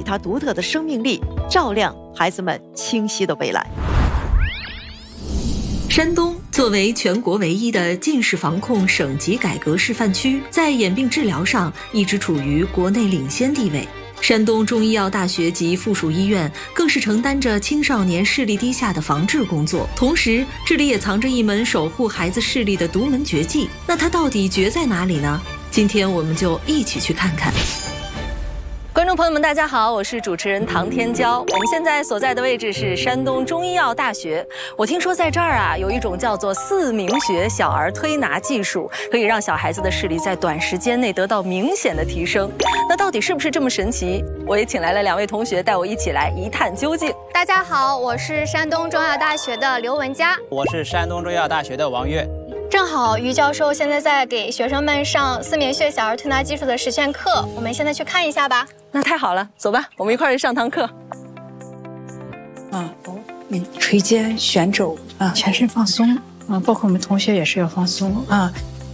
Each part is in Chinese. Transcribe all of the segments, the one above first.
它独特的生命力，照亮孩子们清晰的未来。 山东作为全国唯一的近视防控省级改革示范区，在眼病治疗上一直处于国内领先地位。山东中医药大学及附属医院更是承担着青少年视力低下的防治工作，同时这里也藏着一门守护孩子视力的独门绝技。那它到底绝在哪里呢？今天我们就一起去看看。观众朋友们，大家好，我是主持人唐天骄。我们现在所在的位置是山东中医药大学。我听说在这儿啊，有一种叫做四明穴小儿推拿技术，可以让小孩子的视力在短时间内得到明显的提升。那到底是不是这么神奇？我也请来了2位同学，带我一起来一探究竟。 大家好，我是山东中医药大学的刘文佳。 我是山东中医药大学的王悦。 正好于教授现在在给学生们上四明穴小儿推拿技术的实践课，我们现在去看一下吧。 那太好了，走吧，我们一块儿去上堂课。 垂肩旋肘啊，全身放松啊，包括我们同学也是要放松啊。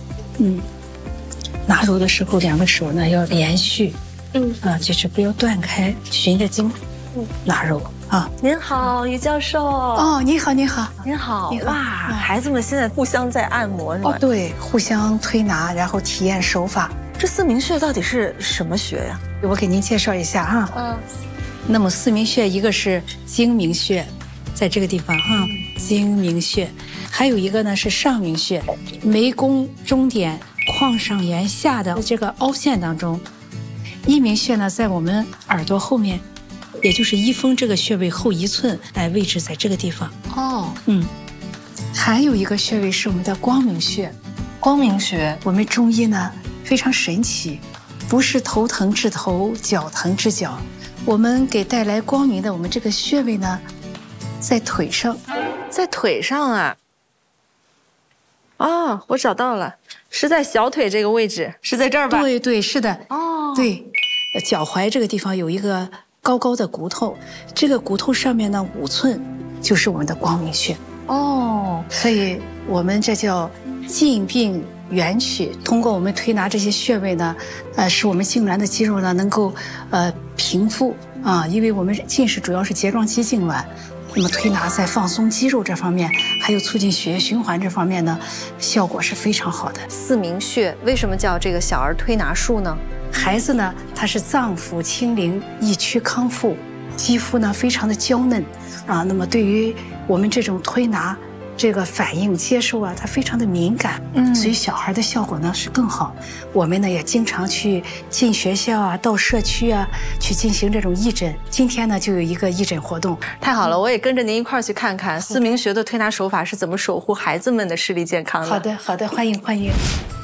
拿揉的时候2个手呢要连续，就是不要断开，循着经拿揉啊。 您好，于教授。 哦，你好，你好， 您好。哇，孩子们现在互相在按摩是吧？ 哦，对，互相推拿，然后体验手法。 这四明穴到底是什么穴呀？ 我给您介绍一下哈。那么四明穴，一个是睛明穴，在这个地方哈，睛明穴，还有一个呢是上明穴，眉弓中点眶上缘下的这个凹陷当中。一明穴呢在我们耳朵后面，也就是一风这个穴位后1寸，位置在这个地方。还有一个穴位是我们的光明穴。 光明穴， 我们中医呢非常神奇，不是头疼治头，脚疼治脚，我们给带来光明的我们这个穴位呢，在腿上。 在腿上啊？哦，我找到了，是在小腿这个位置，是在这儿吧？ 对对，是的。 哦， 对，脚踝这个地方有一个高高的骨头，这个骨头上面呢5寸就是我们的光明穴。哦，所以我们这叫近病远取。通过我们推拿这些穴位呢，使我们痉挛的肌肉呢能够平复啊，因为我们近视主要是睫状肌痉挛。那么推拿在放松肌肉这方面，还有促进血液循环这方面呢，效果是非常好的。 四明穴为什么叫这个小儿推拿术呢？ 孩子呢，他是脏腑清灵，益躯康复，肌肤呢非常的娇嫩啊。那么对于我们这种推拿这个反应接受啊，它非常的敏感，所以小孩的效果呢是更好。我们呢也经常去进学校啊，到社区啊去进行这种义诊。今天呢就有一个义诊活动。 太好了，我也跟着您一块儿去看看四明穴的推拿手法是怎么守护孩子们的视力健康的。 好的，好的，欢迎欢迎。